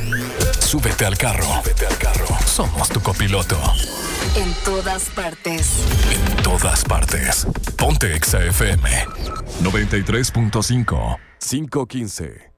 Súbete al carro. Somos tu copiloto. En todas partes. En todas partes. Ponte Exa FM 93.5. 515.